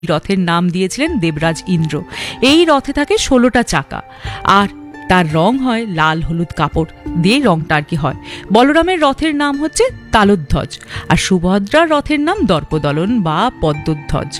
রথের নাম দিয়েছিলেন দেবরাজ ইন্দ্র। এই রথে থাকে 16টা চাকা, আর তার রং হয় লাল হলুদ কাপড় দিয়ে রংটা আর কি হয়। বলরামের রথের নাম হচ্ছে তালধ্বজ, আর সুভদ্রার রথের নাম দর্পদলন বা পদ্মধ্বজ।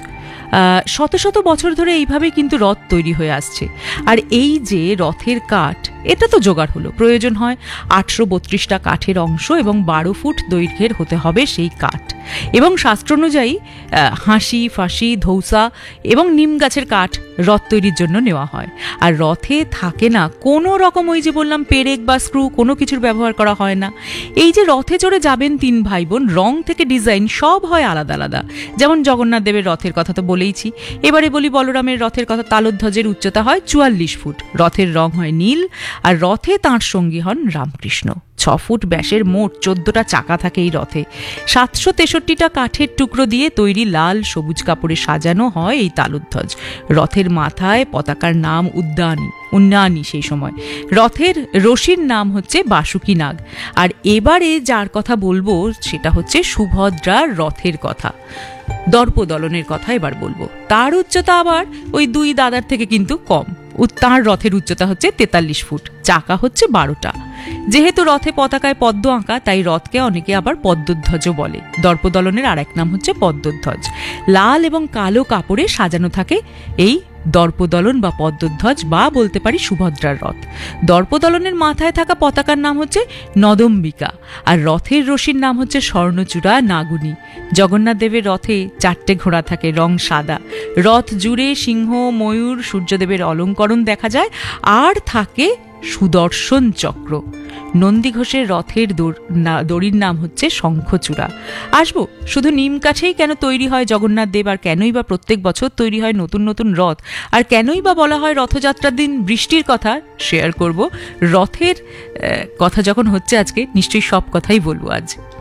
শত শত বছর ধরে এইভাবেই কিন্তু রথ তৈরি হয়ে আসছে। আর এই যে রথের কাঠ, এটা তো জোগাড় হলো, প্রয়োজন হয় 832টা কাঠের অংশ এবং 12 ফুট দৈর্ঘ্যের হতে হবে সেই কাঠ। এবং শাস্ত্র অনুযায়ী হাসি, ফাঁসি, ধৌসা এবং নিম গাছের কাঠ রথ তৈরির জন্য নেওয়া হয়। আর রথে থাকে না কোনো রকম, ওই যে বললাম, পেরেক বা স্ক্রু, কোনো কিছুর ব্যবহার করা হয় না। এই যে রথে চড়ে যাবেন 3 ভাই বোন, রং থেকে ডিজাইন সব হয় আলাদা আলাদা। যেমন জগন্নাথ দেবের রথের কথা তো বলেইছি, এবারে বলি বলরামের রথের কথা। তালধ্বজের উচ্চতা হয় 44 ফুট, রথের রং হয় নীল, আর রথে তাঁর সঙ্গী হন রামকৃষ্ণ। 6 ফুট ব্যাসের মোট 14টা চাকা থাকে এই রথে। 763টা কাঠের টুকরো দিয়ে তৈরি লাল সবুজ কাপড়ে সাজানো হয় এই তালধ্বজ। রথের মাথায় পতাকার নাম উন্নয়নী। সেই সময় রথের রশির নাম হচ্ছে বাসুকি নাগ। আর এবারে যার কথা বলবো সেটা হচ্ছে সুভদ্রার রথের কথা, দর্পদলনের কথা এবার বলবো। তার উচ্চতা আবার ওই 2 দাদার থেকে কিন্তু কম। তাঁর রথের উচ্চতা হচ্ছে 43 ফুট, চাকা হচ্ছে 12টা। যেহেতু রথে পতাকায় পদ্ম আঁকা, তাই রথকে অনেকে আবার পদ্মধ্বজও বলে। দর্পদলনের আরেক নাম হচ্ছে পদ্মধ্বজ। লাল এবং কালো কাপড়ে সাজানো থাকে এই দর্পদলন বা পদ্মধ্বজ, বা বলতে পারি সুভদ্রার রথ। দর্পদলনের মাথায় থাকা পতাকার নাম হচ্ছে নদম্বিকা, আর রথের রশির নাম হচ্ছে স্বর্ণচূড়া নাগুনি। জগন্নাথ দেবের রথে 4টে ঘোড়া থাকে, রং সাদা। রথ জুড়ে সিংহ, ময়ূর, সূর্যদেবের অলঙ্করণ দেখা যায়, আর থাকে সুদর্শন চক্র। নন্দী ঘোষের রথের দড়ির নাম হচ্ছে শঙ্খচূড়া। আসবো, শুধু নিম কাঠেই কেন তৈরি হয় জগন্নাথ দেব, আর কেনই বা প্রত্যেক বছর তৈরি হয় নতুন নতুন রথ, আর কেনই বা বলা হয় রথযাত্রার দিন বৃষ্টির কথা, শেয়ার করব। রথের কথা যখন হচ্ছে আজকে, নিশ্চয়ই সব কথাই বলবো আজ।